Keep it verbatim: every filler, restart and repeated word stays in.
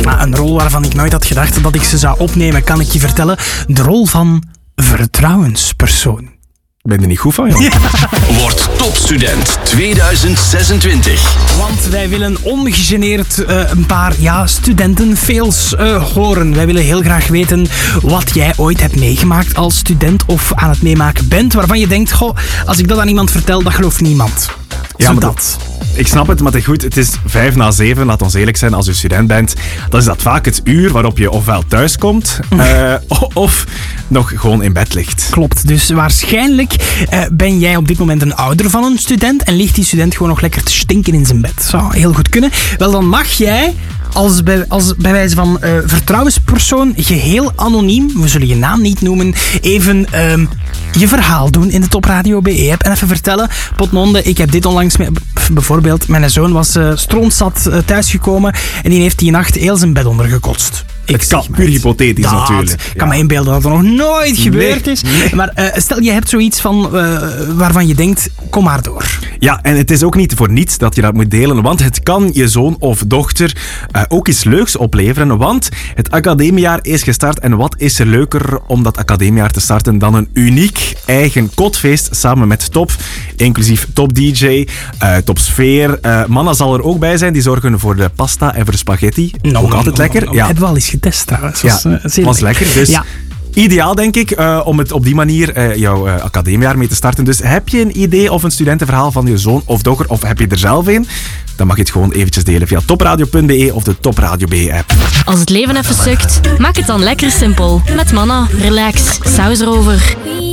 Maar een rol waarvan ik nooit had gedacht dat ik ze zou opnemen, kan ik je vertellen. De rol van vertrouwenspersoon. Ik ben er niet goed van, joh. Ja. Word topstudent tweeduizend zesentwintig. Want wij willen ongegeneerd uh, een paar ja, studentenfails uh, horen. Wij willen heel graag weten wat jij ooit hebt meegemaakt als student of aan het meemaken bent. Waarvan je denkt, goh, als ik dat aan iemand vertel, dat gelooft niemand. Ja, Zo maar dat. Ik snap het, maar goed, het is vijf na zeven, laat ons eerlijk zijn, als je student bent, dan is dat vaak het uur waarop je ofwel thuis komt, uh, of nog gewoon in bed ligt. Klopt, dus waarschijnlijk uh, ben jij op dit moment een ouder van een student en ligt die student gewoon nog lekker te stinken in zijn bed. Zou heel goed kunnen. Wel, dan mag jij als bij, als bij wijze van uh, vertrouwenspersoon geheel anoniem, we zullen je naam niet noemen, even um, je verhaal doen in de Top Radio B E-app en even vertellen, potmonde, ik heb dit onlangs mee, bijvoorbeeld, mijn zoon was uh, stroomzat uh, thuisgekomen en die heeft die nacht heel zijn bed ondergekotst. Het kan puur hypothetisch dat, natuurlijk. Ik kan ja. me inbeelden dat er nog nooit gebeurd nee, is. Nee. Maar uh, stel, je hebt zoiets van uh, waarvan je denkt, kom maar door. Ja, en het is ook niet voor niets dat je dat moet delen, want het kan je zoon of dochter uh, ook iets leuks opleveren, want het academiejaar is gestart en wat is er leuker om dat academiejaar te starten dan een uniek eigen kotfeest samen met Top, inclusief Top D J, uh, Top Sfeer. Uh, Manna zal er ook bij zijn, die zorgen voor de pasta en voor de spaghetti. No, ook no, altijd no, lekker. No, no. Ja. Hebben we al eens getest trouwens. Ja, was, uh, zeer was lekker. lekker. Dus ja. Ideaal, denk ik, uh, om het op die manier uh, jouw uh, academiejaar mee te starten. Dus heb je een idee of een studentenverhaal van je zoon of dochter, of heb je er zelf een? Dan mag je het gewoon eventjes delen via topradio punt b e of de Top Radio B E-app. Als het leven even sukt, maak het dan lekker simpel. Met Manna, relax, saus erover.